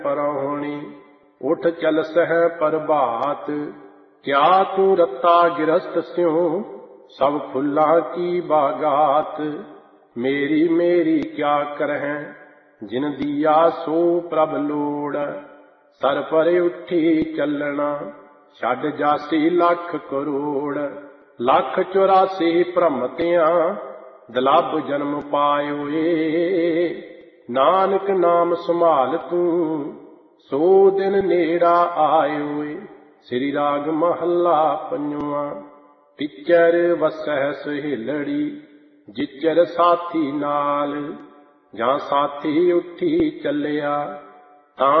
परौणी उठ चल सह प्रभात। क्या तू रत्ता गिरस्त स्यों सब फुल्ला की बागात। मेरी मेरी क्या करहें जिन दिया सो प्रभ लोड़। सर पर उठी चलना छड़ जासी लख करोड़। लख 84 भ्रमतियां दुलभ जन्म पायोए। नानक नाम संभाल तू सो दिन नेड़ा आयोए। श्री राग महला पंजवा। तिचर वसह सहेलड़ी जिचर साथी नाल। जां साथी उठी चलिया